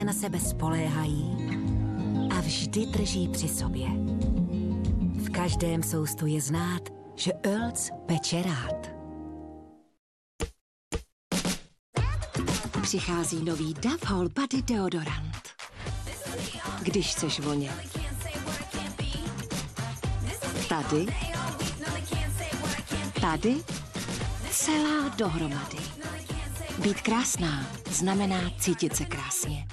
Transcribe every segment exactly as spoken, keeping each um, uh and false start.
na sebe spoléhají a vždy drží při sobě. V každém soustu je znát, že Earls peče rád. Přichází nový Dove Whole Body deodorant. Když chceš vonět. Tady. Tady. Celá dohromady. Být krásná znamená cítit se krásně.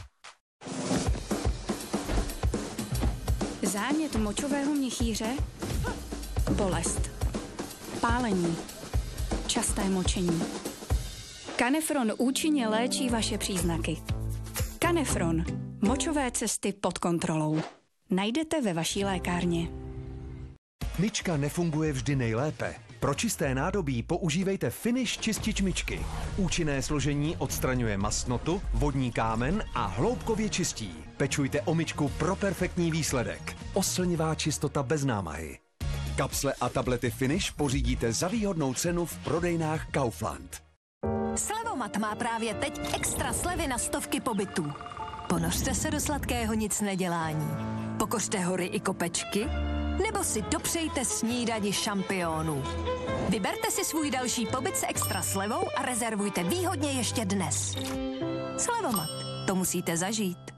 Zánět močového měchýře, bolest, pálení, časté močení. Canefron účinně léčí vaše příznaky. Canefron. Močové cesty pod kontrolou. Najdete ve vaší lékárně. Myčka nefunguje vždy nejlépe. Pro čisté nádobí používejte Finish čistič myčky. Účinné složení odstraňuje mastnotu, vodní kámen a hloubkově čistí. Pečujte o myčku pro perfektní výsledek. Oslnivá čistota bez námahy. Kapsle a tablety Finish pořídíte za výhodnou cenu v prodejnách Kaufland. Slevomat má právě teď extra slevy na stovky pobytů. Ponořte se do sladkého nic nedělání. Pokořte hory i kopečky, nebo si dopřejte snídani šampionů. Vyberte si svůj další pobyt s extra slevou a rezervujte výhodně ještě dnes. Slevomat, to musíte zažít.